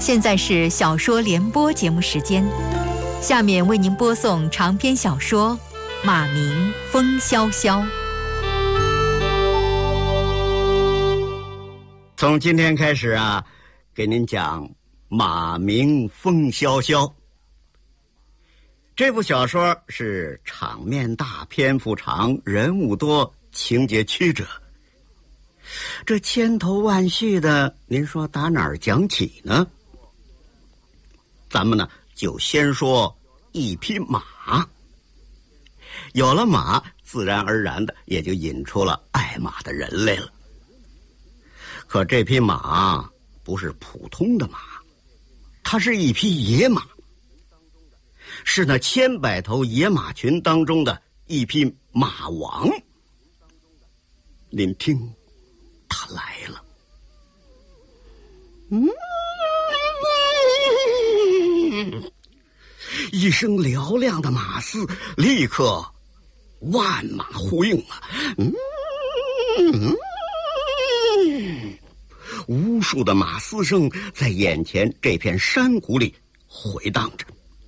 现在是小说联播节目时间，下面为您播送长篇小说《马明风萧萧》。 从今天开始啊，给您讲《马明风萧萧》。这部小说是场面大、篇幅长、人物多、情节曲折。这千头万绪的，您说打哪儿讲起呢？咱们呢就先说一匹马。有了马，自然而然的也就引出了爱马的人来了。可这匹马不是普通的马，它是一匹野马，是那千百头野马群当中的一匹马王。您听，它来了。一声嘹亮的马嘶，立刻万马呼应了。无数的马嘶声在眼前这片山谷里回荡着。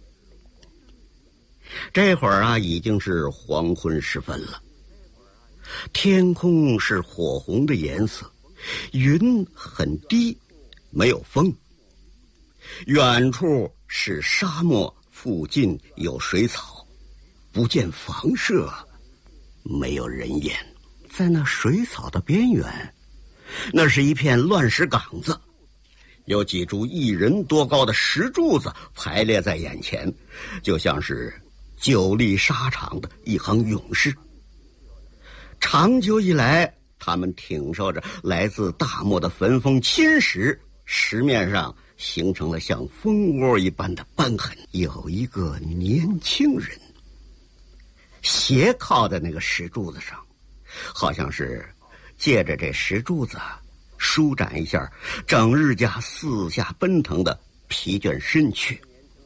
这会儿啊，已经是黄昏时分了，天空是火红的颜色，云很低，没有风。远处是沙漠，附近有水草，不见房舍，没有人烟。在那水草的边缘，那是一片乱石岗子，有几株1人多高的石柱子排列在眼前，就像是久立沙场的一行勇士。长久以来，他们挺受着来自大漠的焚风侵蚀，石面上形成了像蜂窝一般的斑痕。有一个年轻人斜靠在那个石柱子上，好像是借着这石柱子舒展一下整日家四下奔腾的疲倦身躯。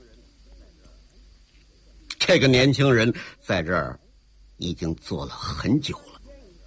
这个年轻人在这儿已经坐了很久了，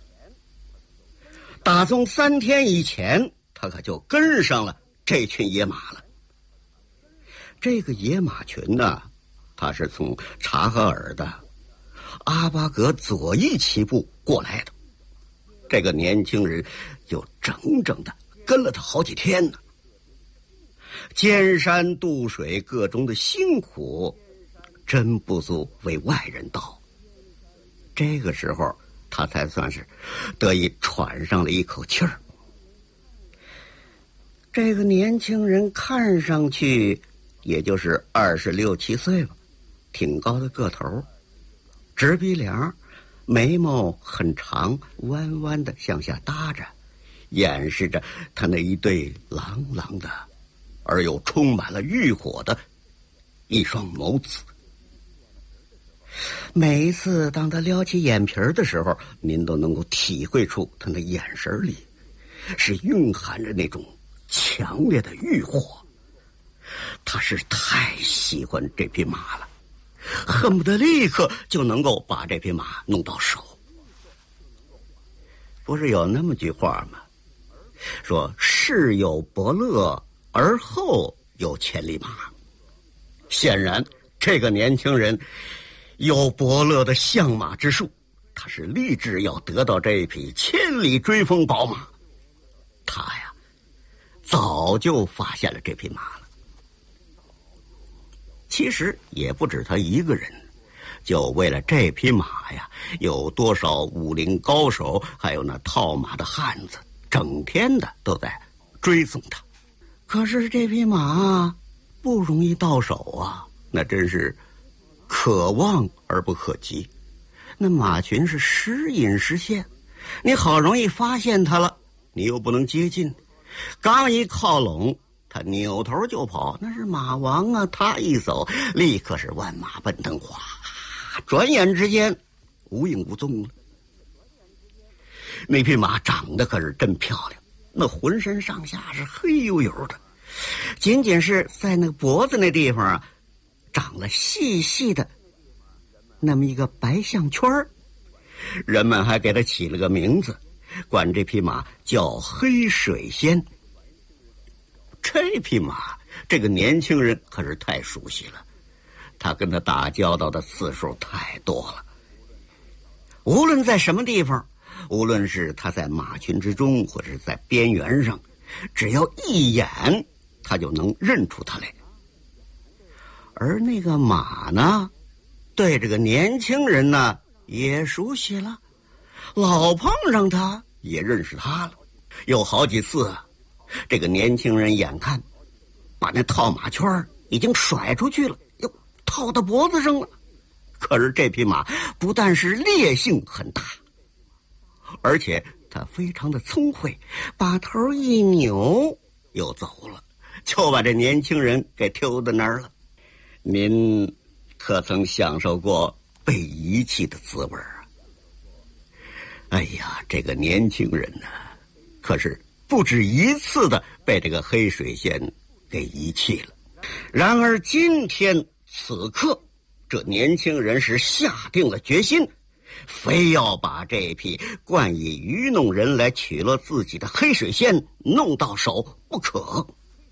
打从3天以前，他可就跟上了这群野马了。这个野马群呢，他是从察哈尔的阿巴格左翼旗部过来的。这个年轻人就整整的跟了他好几天呢。艰山渡水各中的辛苦，真不足为外人道。这个时候，他才算是得以喘上了一口气儿。这个年轻人看上去也就是26、27岁吧，挺高的个头，直鼻梁，眉毛很长，弯弯的向下搭着，掩饰着他那一对朗朗的而又充满了欲火的一双眸子。每一次当他撩起眼皮的时候，您都能够体会出他那眼神里是蕴含着那种强烈的欲火。他是太喜欢这匹马了，恨不得立刻就能够把这匹马弄到手。不是有那么句话吗？说世有伯乐，而后有千里马。显然这个年轻人有伯乐的相马之术，他是立志要得到这一匹千里追风宝马。他呀，早就发现了这匹马了。其实也不止他一个人，就为了这匹马呀，有多少武林高手，还有那套马的汉子，整天的都在追踪他。可是这匹马不容易到手啊，那真是可望而不可及。那马群是时隐时现，你好容易发现它了，你又不能接近，刚一靠拢，他扭头就跑。那是马王啊，他一走立刻是万马奔腾，哗，转眼之间无影无踪了。那匹马长得可是真漂亮，那浑身上下是黑黝黝的，仅仅是在那脖子那地方啊，长了细细的那么一个白项圈。人们还给他起了个名字，管这匹马叫黑水仙。这匹马这个年轻人可是太熟悉了，他跟他打交道的次数太多了。无论在什么地方，无论是他在马群之中，或者是在边缘上，只要一眼，他就能认出他来。而那个马呢，对这个年轻人呢也熟悉了，老碰上他也认识他了。有好几次，这个年轻人眼看把那套马圈已经甩出去了，又套到脖子上了。可是这匹马不但是烈性很大，而且它非常的聪慧，把头一扭又走了，就把这年轻人给丢在那儿了。您可曾享受过被遗弃的滋味啊？哎呀，这个年轻人呢，可是不止一次的被这个黑水仙给遗弃了。然而今天此刻，这年轻人是下定了决心，非要把这匹惯以愚弄人来取乐自己的黑水仙弄到手不可。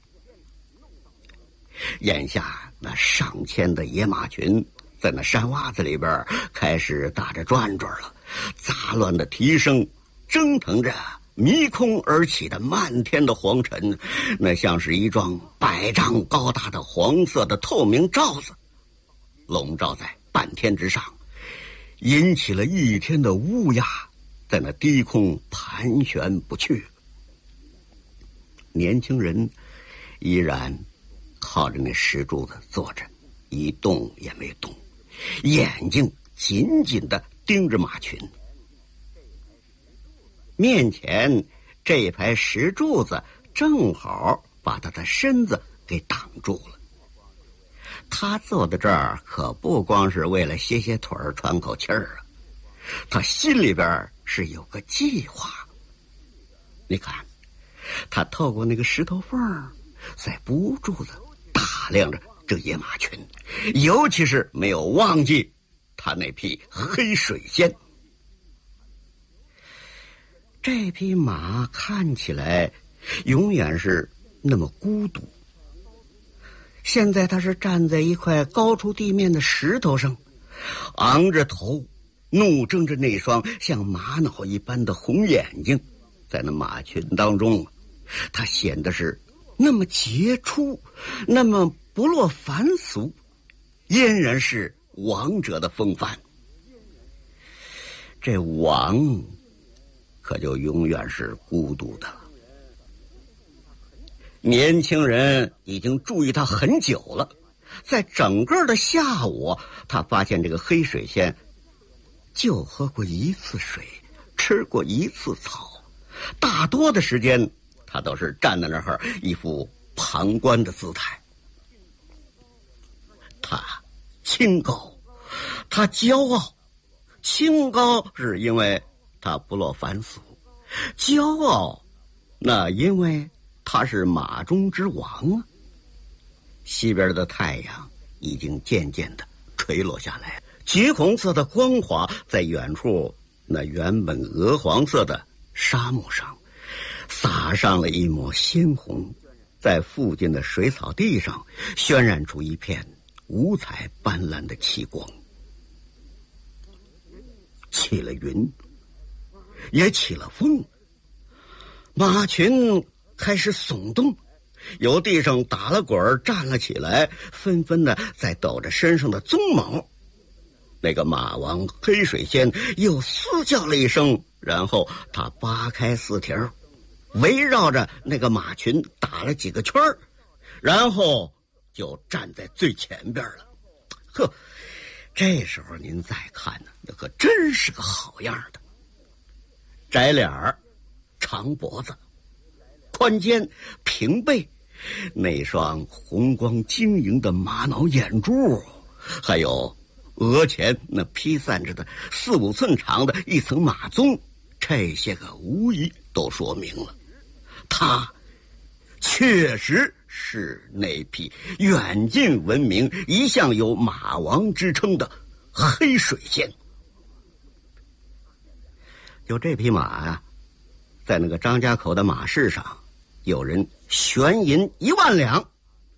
眼下那上千的野马群在那山洼子里边开始打着转转了，杂乱的蹄声蒸腾着迷空而起的漫天的黄尘，那像是一幢100丈高大的黄色的透明罩子，笼罩在半天之上，引起了一天的乌鸦在那低空盘旋不去。年轻人依然靠着那石柱子坐着，一动也没动，眼睛紧紧地盯着马群。面前这排石柱子正好把他的身子给挡住了。他坐在这儿可不光是为了歇歇腿儿喘口气儿啊，他心里边是有个计划。你看，他透过那个石头缝在不住的打量着这野马群，尤其是没有忘记他那匹黑水仙。这匹马看起来永远是那么孤独，现在他是站在一块高出地面的石头上，昂着头，怒睁着那双像玛瑙一般的红眼睛，在那马群当中，他显得是那么杰出，那么不落凡俗，俨然是王者的风范。这王可就永远是孤独的了。年轻人已经注意他很久了，在整个的下午，他发现这个黑水仙就喝过一次水，吃过一次草，大多的时间他都是站在那儿一副旁观的姿态。他清高，他骄傲。清高是因为他不落凡俗，骄傲那因为他是马中之王啊。西边的太阳已经渐渐的垂落下来，橘红色的光华在远处那原本鹅黄色的沙漠上洒上了一抹鲜红，在附近的水草地上渲染出一片五彩斑斓的奇光。起了云，也起了风，马群开始耸动，由地上打了滚站了起来，纷纷的在抖着身上的鬃毛。那个马王黑水仙又嘶叫了一声，然后他扒开四蹄，围绕着那个马群打了几个圈，然后就站在最前边了。呵，这时候您再看呢，那可真是个好样的，窄脸儿，长脖子，宽肩，平背，那双红光晶莹的玛瑙眼珠，还有额前那披散着的4、5寸长的一层马鬃，这些个无疑都说明了，他确实是那匹远近闻名、一向有马王之称的黑水仙。就这匹马啊，在那个张家口的马市上，有人悬银1万两，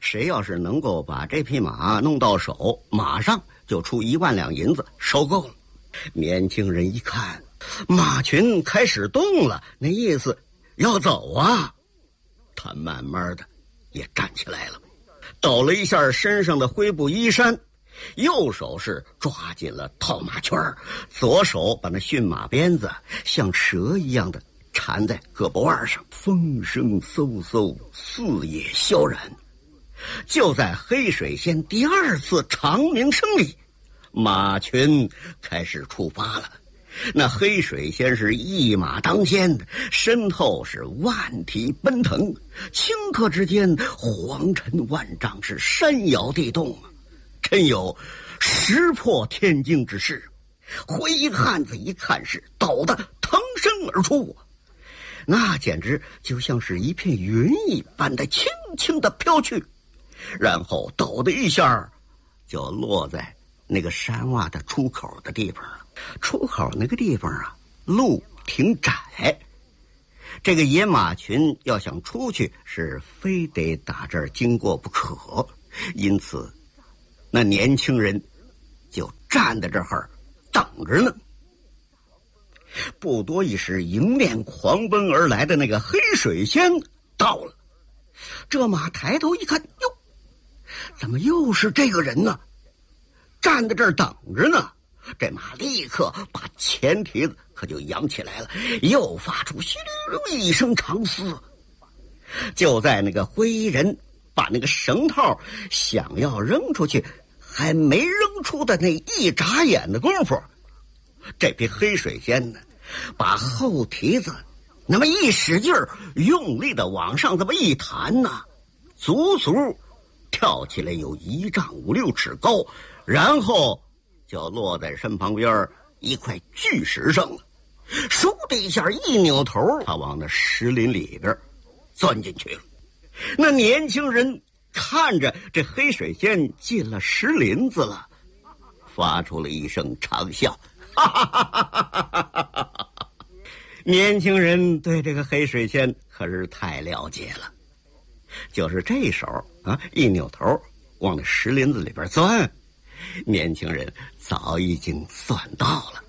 谁要是能够把这匹马弄到手，马上就出1万两银子收购了。年轻人一看马群开始动了，那意思要走啊，他慢慢的也站起来了，抖了一下身上的灰布衣衫，右手是抓紧了套马圈，左手把那驯马鞭子像蛇一样的缠在胳膊腕上，风声嗖嗖，四野萧然。就在黑水仙第2次长鸣声里，马群开始出发了。那黑水仙是一马当先，身后是万蹄奔腾，顷刻之间黄尘万丈，是山摇地动啊，真有石破天惊之势。灰汉子一看是抖得腾身而出，那简直就像是一片云一般的轻轻的飘去，然后抖的一下就落在那个山洼的出口的地方了。出口那个地方啊，路挺窄，这个野马群要想出去是非得打这儿经过不可，因此那年轻人就站在这儿等着呢。不多一时，迎面狂奔而来的那个黑水仙到了。这马抬头一看，哟，怎么又是这个人呢？站在这儿等着呢。这马立刻把前蹄子可就扬起来了，又发出虚溜一声长嘶。就在那个灰衣人把那个绳套想要扔出去，还没扔出的那一眨眼的功夫，这匹黑水仙呢，把后蹄子那么一使劲儿，用力的往上这么一弹呢，足足跳起来有1丈5、6尺高，然后就落在身旁边一块巨石上了。嗖的一下一扭头，他往那石林里边钻进去了。那年轻人看着这黑水仙进了石林子了，发出了一声长啸，哈哈哈哈哈哈！年轻人对这个黑水仙可是太了解了，就是这手啊，一扭头往那石林子里边钻，年轻人早已经算到了。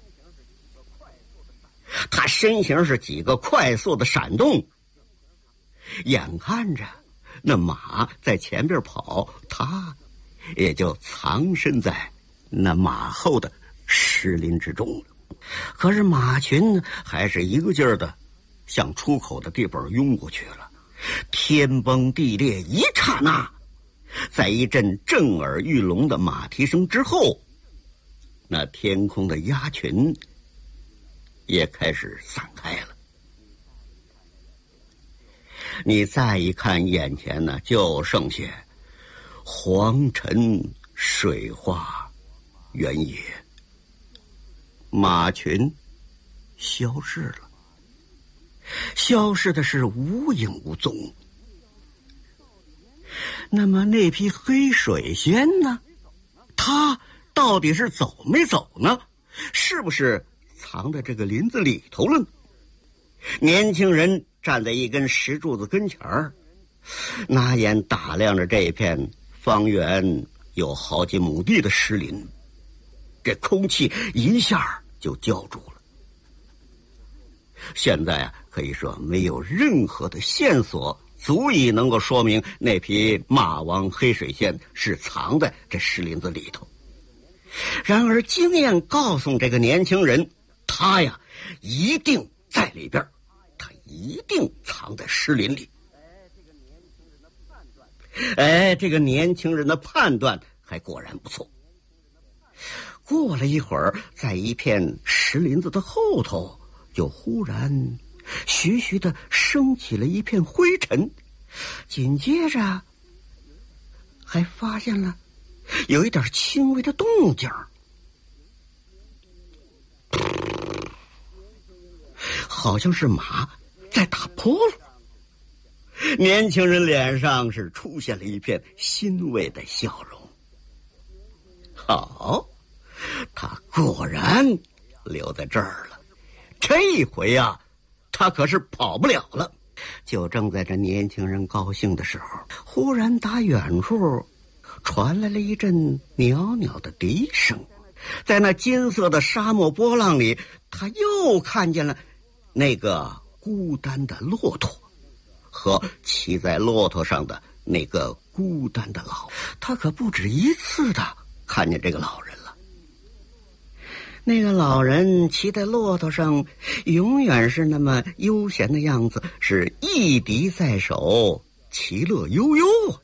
他身形是几个快速的闪动，眼看着那马在前边跑，他也就藏身在那马后的石林之中了。可是马群还是一个劲儿的向出口的地方拥过去了。天崩地裂一刹那，在一阵震耳欲聋的马蹄声之后，那天空的鸦群也开始散开了。你再一看眼前呢，就剩下黄尘水花原野，马群消失了，消失的是无影无踪。那么那匹黑水仙呢？它到底是走没走呢？是不是藏在这个林子里头了呢？年轻人站在一根石柱子跟前儿，拿眼打量着这片方圆有好几亩地的石林，这空气一下就胶住了。现在啊，可以说没有任何的线索足以能够说明那匹马王黑水仙是藏在这石林子里头。然而经验告诉这个年轻人，他呀一定在里边，他一定藏在石林里。这个年轻人的判断还果然不错。过了一会儿，在一片石林子的后头，就忽然徐徐地升起了一片灰尘，紧接着还发现了有一点轻微的动静，好像是马在打扑噜。年轻人脸上是出现了一片欣慰的笑容。好，他果然留在这儿了。这回啊，他可是跑不了了。 就正在这年轻人高兴的时候，忽然打远处传来了一阵袅袅的笛声。在那金色的沙漠波浪里，他又看见了那个孤单的骆驼和骑在骆驼上的那个孤单的老，他可不止一次的看见这个老人了。那个老人骑在骆驼上，永远是那么悠闲的样子，是一笛在手，其乐悠悠啊。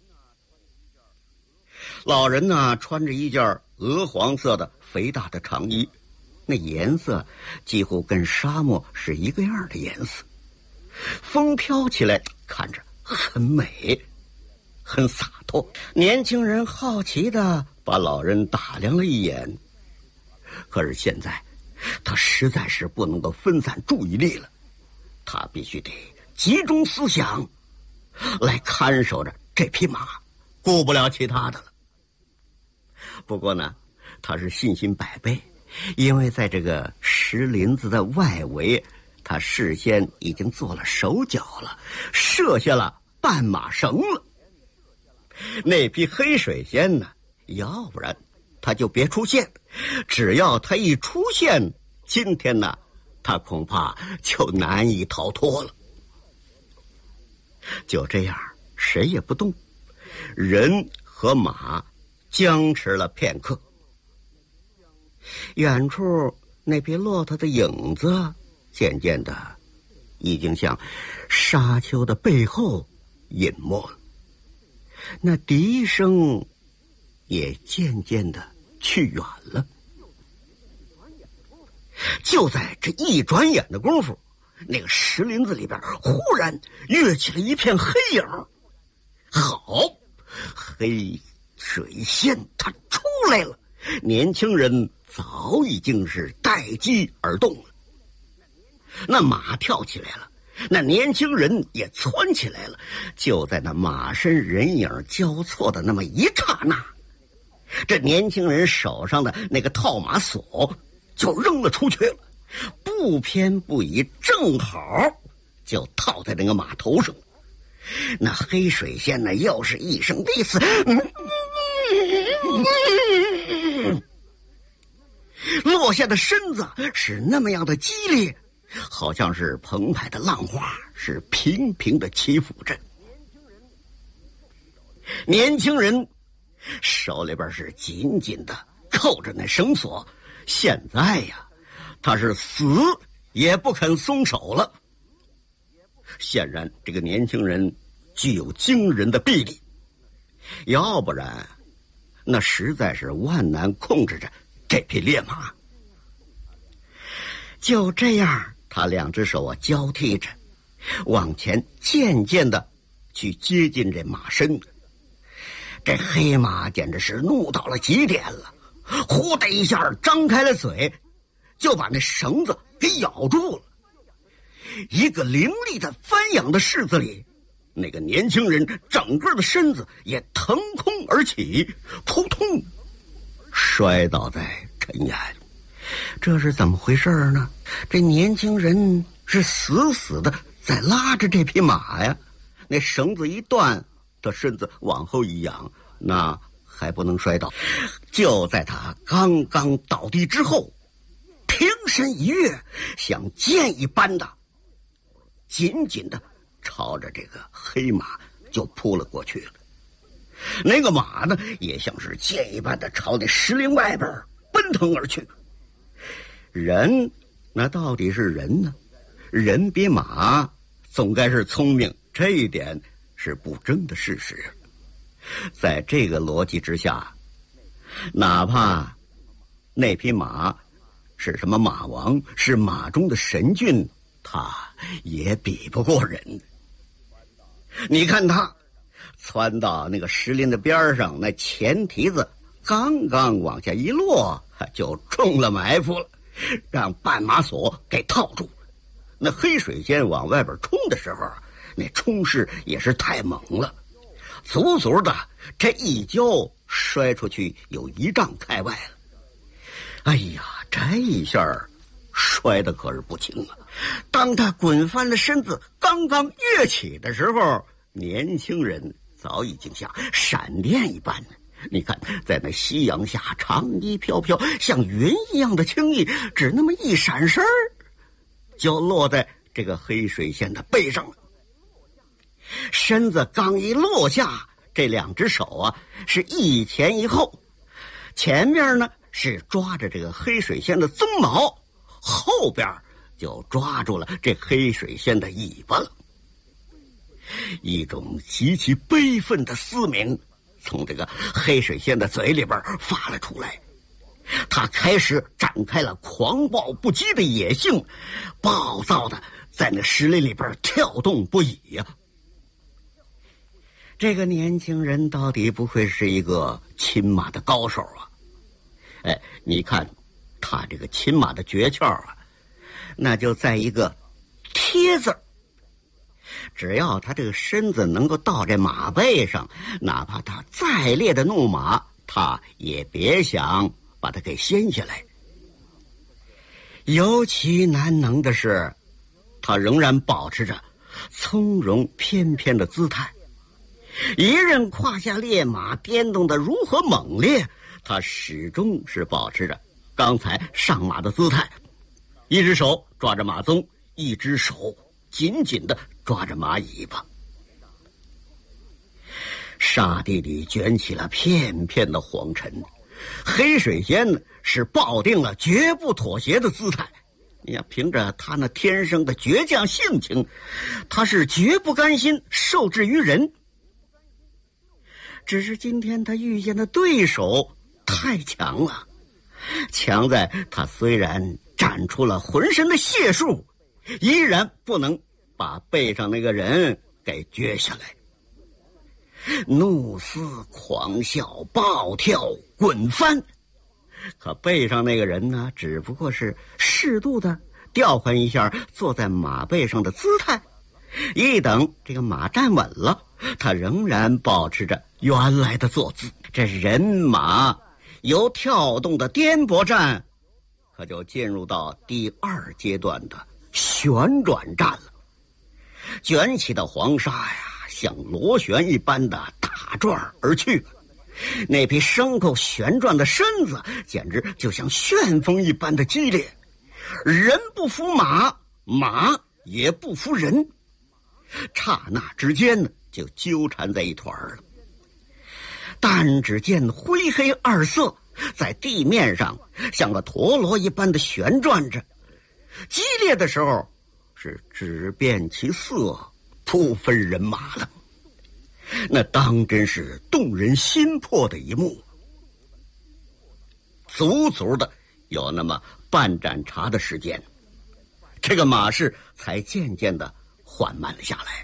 老人呢，穿着一件鹅黄色的肥大的长衣，那颜色几乎跟沙漠是一个样的颜色，风飘起来看着很美，很洒脱。年轻人好奇地把老人打量了一眼，可是现在他实在是不能够分散注意力了，他必须得集中思想来看守着这匹马，顾不了其他的了。不过呢，他是信心百倍，因为在这个石林子的外围，他事先已经做了手脚了，设下了绊马绳了。那匹黑水仙呢，要不然他就别出现，只要他一出现，今天呢，他恐怕就难以逃脱了。就这样，谁也不动，人和马僵持了片刻。远处那匹骆驼的影子渐渐的已经向沙丘的背后隐没了，那笛声也渐渐的去远了。就在这一转眼的功夫，那个石林子里边忽然跃起了一片黑影。好，黑水仙他出来了，年轻人早已经是待机而动了。那马跳起来了，那年轻人也窜起来了。就在那马身人影交错的那么一刹那，这年轻人手上的那个套马索就扔了出去了，不偏不倚，正好就套在那个马头上。那黑水仙呢，又是一声低嘶，落下的身子是那么样的激烈，好像是澎湃的浪花，是平平的起伏着。年轻人手里边是紧紧的扣着那绳索，现在呀，他是死也不肯松手了。显然这个年轻人具有惊人的臂力，要不然那实在是万难控制着这匹烈马。就这样，他两只手交替着往前渐渐的去接近这马身。这黑马简直是怒到了极点了，呼的一下张开了嘴，就把那绳子给咬住了。一个凌厉的翻扬的式子里，那个年轻人整个的身子也腾空而起，扑通摔倒在尘崖。这是怎么回事呢？这年轻人是死死的在拉着这匹马呀，那绳子一断，他身子往后一仰，那还不能摔倒。就在他刚刚倒地之后，平身一跃，像箭一般的紧紧的朝着这个黑马就扑了过去了。那个马呢，也像是箭一般的朝那石林外边奔腾而去。人那到底是人呢？人比马总该是聪明，这一点是不争的事实。在这个逻辑之下，哪怕那匹马是什么马王，是马中的神骏，他也比不过人。你看他窜到那个石林的边上，那前蹄子刚刚往下一落，就中了埋伏了，让绊马索给套住了。那黑水仙往外边冲的时候，那冲势也是太猛了，足足的这一跤摔出去有1丈开外了。哎呀，这一下摔得可是不轻啊！ 当他滚翻了身子，刚刚跃起的时候，年轻人早已经像闪电一般，你看，在那夕阳下，长衣飘飘，像云一样的轻易，只那么一闪身就落在这个黑水仙的背上了。身子刚一落下，这两只手啊是一前一后，前面呢是抓着这个黑水仙的鬃毛，后边就抓住了这黑水仙的尾巴了。一种极其悲愤的嘶鸣从这个黑水仙的嘴里边发了出来，他开始展开了狂暴不羁的野性，暴躁的在那石林里边跳动不已呀。这个年轻人到底不会是一个擒马的高手啊？哎，你看他这个擒马的诀窍啊，那就在一个贴字。只要他这个身子能够到这马背上，哪怕他再烈的怒马，他也别想把他给掀下来。尤其难能的是，他仍然保持着从容翩翩的姿态。一任胯下烈马颠动的如何猛烈，他始终是保持着刚才上马的姿态，一只手抓着马鬃，一只手紧紧地抓着马尾巴。沙地里卷起了片片的黄尘，黑水仙是抱定了绝不妥协的姿态。你看，凭着他那天生的倔强性情，他是绝不甘心受制于人。只是今天他遇见的对手太强了，强在他虽然展出了浑身的解数，依然不能把背上那个人给撅下来。怒嘶狂笑，暴跳滚翻，可背上那个人呢，只不过是适度的调换一下坐在马背上的姿态。一等这个马站稳了，他仍然保持着原来的坐姿。这人马由跳动的颠簸站，可就进入到第二阶段的旋转站了。卷起的黄沙呀，像螺旋一般的打转而去，那匹牲口旋转的身子简直就像旋风一般的激烈，人不服马，马也不服人，刹那之间呢，就纠缠在一团了。但只见灰黑二色在地面上像个陀螺一般的旋转着，激烈的时候是只变其色，不分人马了。那当真是动人心魄的一幕。足足的有那么半盏茶的时间，这个马势才渐渐的缓慢了下来。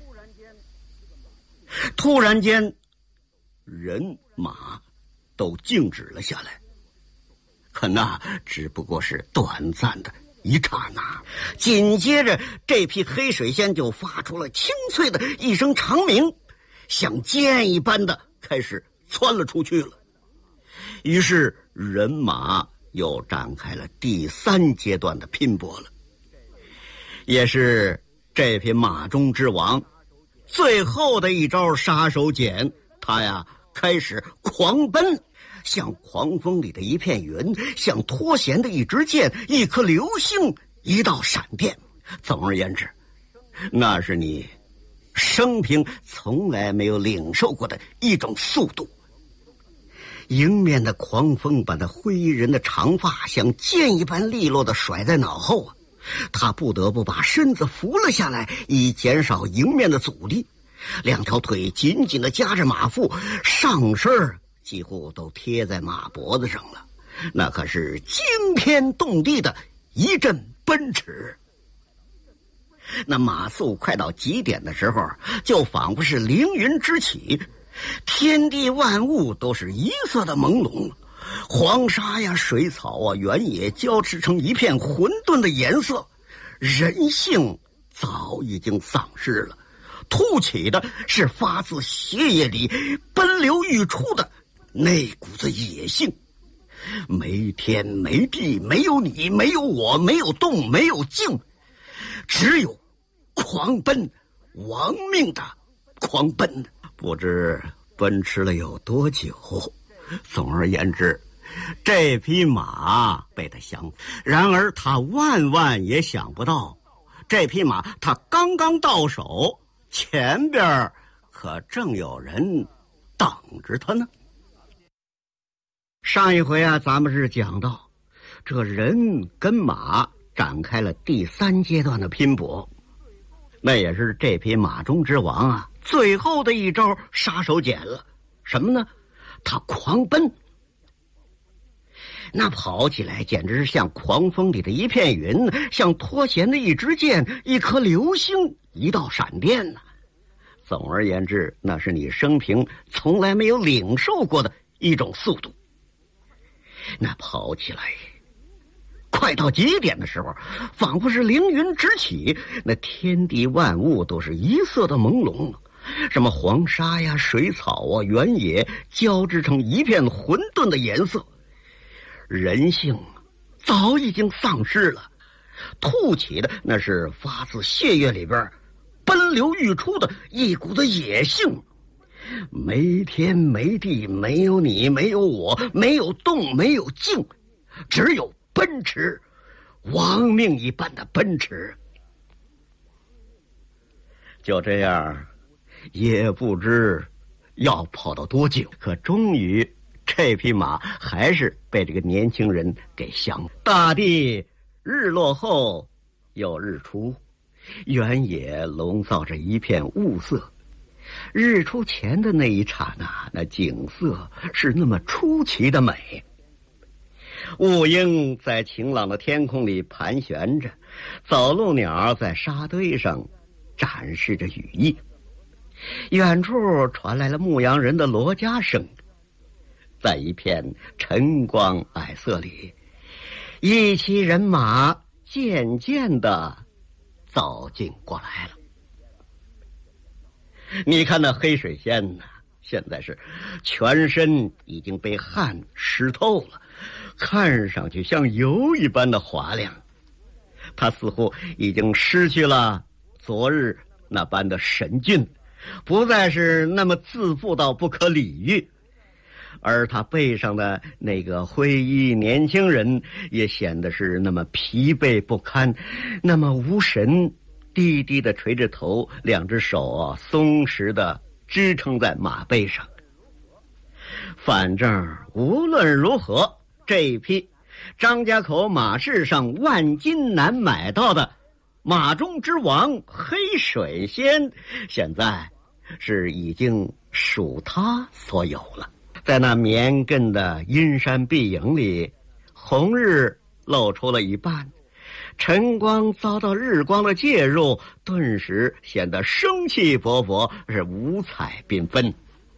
突然间，人马都静止了下来，可那只不过是短暂的一刹那。紧接着，这匹黑水仙就发出了清脆的一声长鸣，像箭一般的开始窜了出去了。于是人马又展开了第三阶段的拼搏了，也是这匹马中之王最后的一招杀手锏。他呀开始狂奔，像狂风里的一片云，像脱弦的一支箭，一颗流星，一道闪电。总而言之，那是你生平从来没有领受过的一种速度。迎面的狂风把那灰衣人的长发像箭一般利落地甩在脑后啊，他不得不把身子扶了下来，以减少迎面的阻力。两条腿紧紧地夹着马腹，上身几乎都贴在马脖子上了，那可是惊天动地的一阵奔驰。那马速快到极点的时候，就仿佛是凌云之起，天地万物都是一色的朦胧，黄沙呀、水草啊、原野交织成一片混沌的颜色，人性早已经丧失了，凸起的是发自血液里奔流欲出的那股子野性。没天没地，没有你，没有我，没有动，没有静， 只有狂奔，亡命的狂奔。不知奔驰了有多久，总而言之，这匹马被他降。然而他万万也想不到，这匹马他刚刚到手，前边可正有人等着他呢。上一回啊，咱们是讲到这人跟马展开了第3阶段的拼搏，那也是这匹马中之王啊最后的一招杀手锏了。什么呢？他狂奔，那跑起来简直是像狂风里的一片云，像脱弦的一支箭，一颗流星，一道闪电呢。总而言之，那是你生平从来没有领受过的一种速度。那跑起来快到极点的时候，仿佛是凌云直起，那天地万物都是一色的朦胧，什么黄沙呀、水草啊、原野交织成一片混沌的颜色。人性早已经丧失了，吐起的那是发自血液里边奔流欲出的一股的野性。没天没地，没有你，没有我，没有动，没有静，只有奔驰，亡命一般的奔驰。就这样，也不知要跑到多久，可终于这匹马还是被这个年轻人给降。大地日落后又日出，原野笼罩着一片雾色。日出前的那一刹那，那景色是那么出奇的美。雾鹰在晴朗的天空里盘旋着，走路鸟在沙堆上展示着羽翼。远处传来了牧羊人的锣家声。在一片晨光霭色里，一骑人马渐渐地走近过来了。你看那黑水仙呢，现在是全身已经被汗湿透了，看上去像油一般的滑亮。他似乎已经失去了昨日那般的神俊，不再是那么自负到不可理喻。而他背上的那个灰衣年轻人也显得是那么疲惫不堪，那么无神，低低的垂着头，两只手松弛的支撑在马背上。反正无论如何，这一匹张家口马市上万金难买到的马中之王黑水仙，现在是已经属他所有了。在那绵亘的阴山碧影里，红日露出了一半，晨光遭到日光的介入，顿时显得生气勃勃，是五彩缤纷。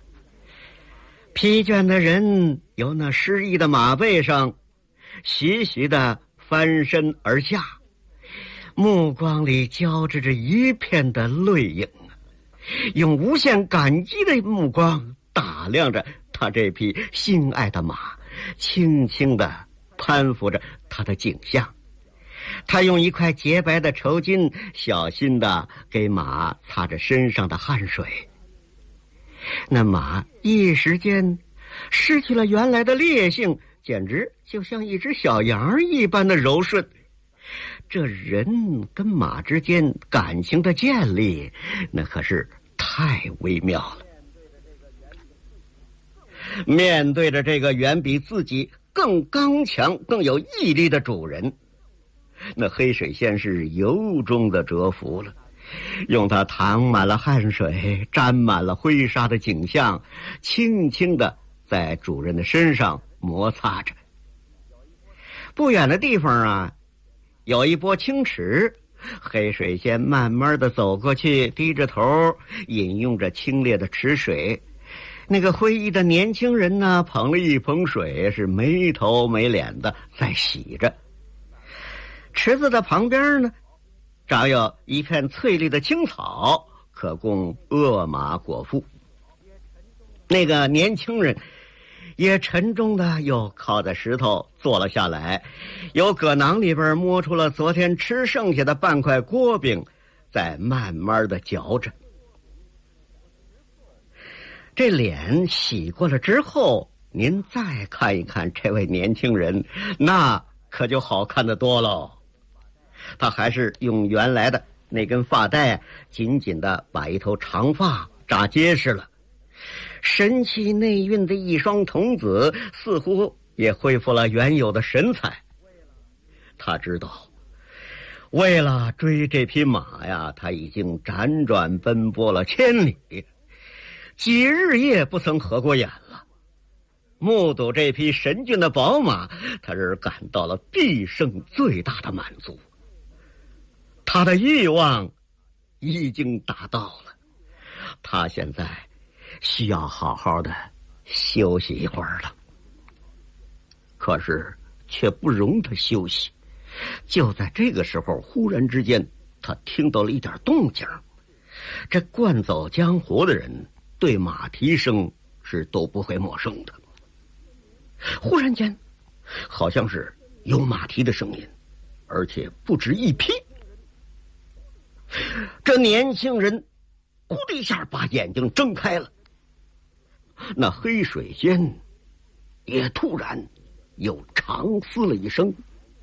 疲倦的人由那失意的马背上徐徐地翻身而下，目光里交织着一片的泪影，用无限感激的目光打量着他这匹心爱的马，轻轻地攀附着他的颈项。他用一块洁白的绸巾小心地给马擦着身上的汗水。那马一时间失去了原来的烈性，简直就像一只小羊一般的柔顺。这人跟马之间感情的建立，那可是太微妙了。面对着这个远比自己更刚强、更有毅力的主人，那黑水仙是由衷的折服了，用他淌满了汗水、沾满了灰沙的颈项，轻轻地在主人的身上摩擦着。不远的地方有一波清池，黑水仙慢慢地走过去，低着头饮用着清冽的池水。那个灰衣的年轻人呢，捧了一盆水，是没头没脸的在洗着。池子的旁边呢，长有一片翠绿的青草，可供饿马果腹。那个年轻人也沉重的又靠在石头坐了下来，由葛囊里边摸出了昨天吃剩下的半块锅饼，再慢慢的嚼着。这脸洗过了之后，您再看一看这位年轻人，那可就好看得多喽。他还是用原来的那根发带紧紧的把一头长发扎结实了，神气内蕴的一双瞳子似乎也恢复了原有的神采。他知道为了追这匹马呀，他已经辗转奔波了千里，几日夜不曾合过眼了。目睹这匹神骏的宝马，他是感到了毕生最大的满足。他的欲望已经达到了，他现在需要好好的休息一会儿了。可是却不容他休息。就在这个时候，忽然之间他听到了一点动静。这惯走江湖的人对马蹄声是都不会陌生的。忽然间好像是有马蹄的声音，而且不止一匹。这年轻人咕的一下把眼睛睁开了，那黑水间也突然又长嘶了一声。